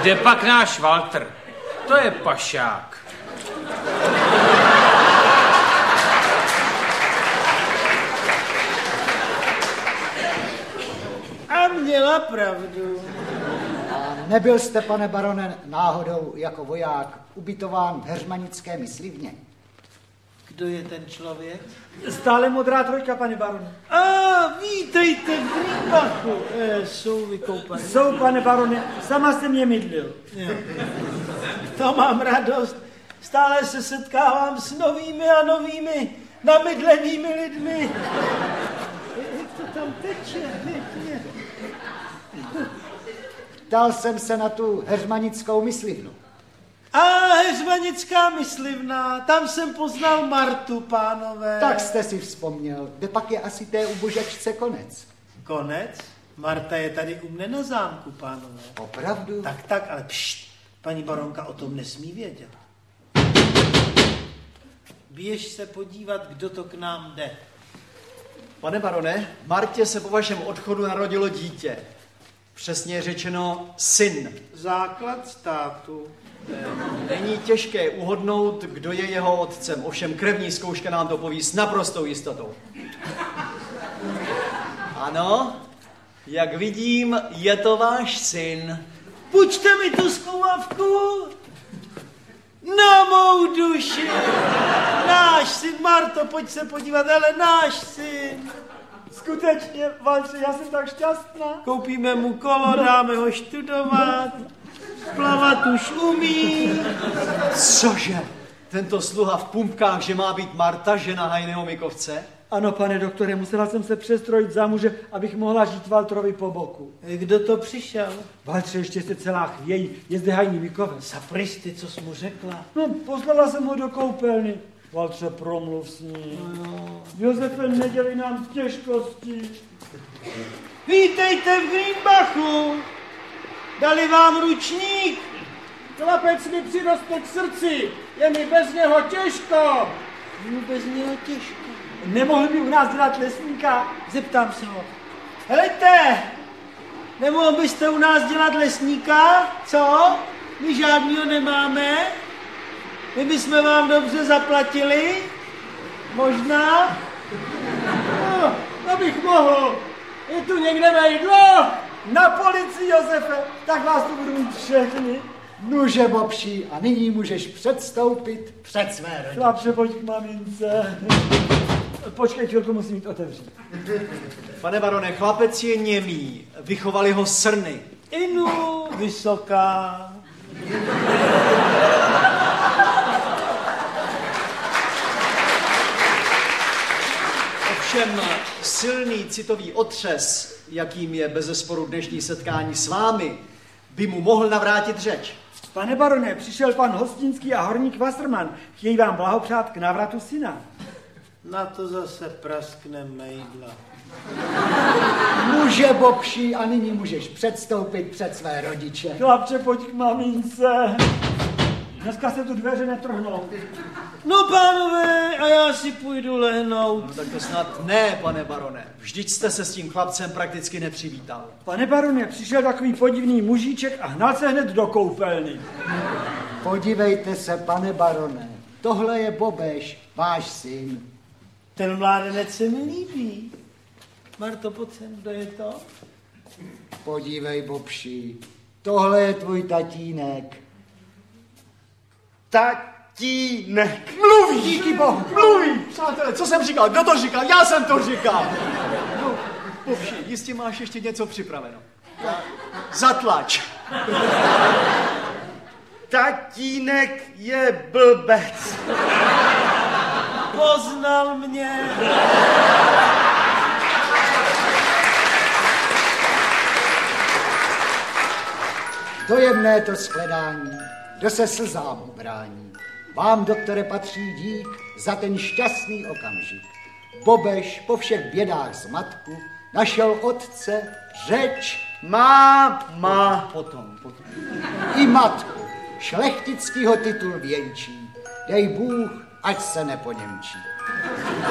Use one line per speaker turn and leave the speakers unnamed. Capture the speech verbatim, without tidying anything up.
Kde pak náš Walter? To je pašák.
A měla pravdu.
A nebyl jste, pane barone, náhodou jako voják ubytován v heřmanické myslivně?
Kdo je ten člověk?
Stále modrá trojka, pane barone.
A vítejte v Greenbachu. E, jsou vykoupaní.
Jsou, pane barone, sama jsem je mydlil.
Jo. To mám radost. Stále se setkávám s novými a novými namydlenými lidmi. Jak to tam teče? Pěkně.
Ptal jsem se na tu heřmanickou myslivnu.
A heřmanická myslivna, tam jsem poznal Martu, pánové.
Tak jste si vzpomněl, kde pak je asi té ubožačce konec.
Konec? Marta je tady u mne na zámku, pánové.
Opravdu?
Tak, tak, ale pšt, paní baronka o tom nesmí vědět. Běž se podívat, kdo to k nám jde.
Pane barone, Martě se po vašem odchodu narodilo dítě. Přesně řečeno syn.
Základ státu.
Není těžké uhodnout, kdo je jeho otcem, ovšem krevní zkouška nám to poví s naprostou jistotou. Ano, jak vidím, je to váš syn.
Půjčte mi tu zkoumavku. Na mou duši. Náš syn, Marto, pojď se podívat, ale náš syn.
Skutečně, Valče, já jsem tak šťastná.
Koupíme mu kolo, dáme ho študovat. Plavat už umí.
Cože? Tento sluha v pumpkách, že má být Marta, žena Hajného Mikovce?
Ano, pane doktore, musela jsem se přestrojit za muže, abych mohla žít Valtrovi po boku.
Kdo to přišel?
Valtře, ještě se celá chvějí, je zde Hajný Mikovec.
Sapristy, co jsi mu řekla?
No, poslala jsem ho do koupelny. Valtře, promluv s ním.
No.
Josefe, nedělej nám těžkosti.
Vítejte v Greenbachu. Dali vám ručník?
Chlapec mi přiroste k srdci, je mi bez něho těžko.
No bez něho těžko.
Nemohl by u nás dělat lesníka?
Zeptám se ho. Helejte, nemohl byste u nás dělat lesníka? Co? My žádnýho nemáme? My bychom vám dobře zaplatili? Možná?
No, to bych mohl. Je tu někde vejdlo? Na policii, Josefe, tak vás tu budu mít všechny.
Nuže bobší, a nyní můžeš předstoupit před své rodiče.
Chlapče, pojď k mamince. Počkej, chvilku, musím jít otevřít.
Pane barone, chlapec je němý, vychovali ho srny.
Inu, vysoká.
Ovšem silný citový otřes, jakým je bezesporu dnešní setkání s vámi, by mu mohl navrátit řeč.
Pane barone, přišel pan Hostinský a horník Wasserman. Chtějí vám blahopřát k návratu syna.
Na to zase praskne mejdla.
Nuže bobší, a nyní můžeš předstoupit před své rodiče.
Chlapče, pojď k mamince. Dneska se tu dveře netrhnou.
No, pánové, a já si půjdu lehnout.
No tak to snad ne, pane barone. Vždyť jste se s tím chlapcem prakticky nepřivítal.
Pane barone, přišel takový podivný mužíček a hnal se hned do koupelny.
Podívejte se, pane barone, tohle je Bobeš, váš syn.
Ten mládenec se mi líbí. Marto, pojď sem, kdo je to?
Podívej, bobší, tohle je tvůj tatínek.
Tatínek. Mluví! Díky bohu, mluví! Přátelé, co jsem říkal? Kdo to říkal? Já jsem to říkal! No, bobší, jistě máš ještě něco připraveno. Zatlač.
Tatínek je blbec.
Poznal mě.
Dojemné to shledání, kdo se slzám ubrání. Vám, doktore, patří dík za ten šťastný okamžik. Bobeš po všech bědách z matku našel otce, řeč,
Máma.
potom, potom. I matku, šlechtickýho titul věnčí. Dej Bůh, ať se neponěmčí.